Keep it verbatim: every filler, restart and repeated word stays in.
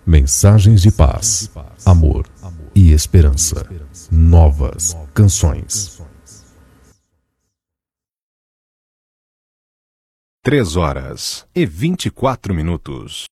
Mensagens de paz, amor e esperança. Novas canções. Três horas e vinte e quatro minutos.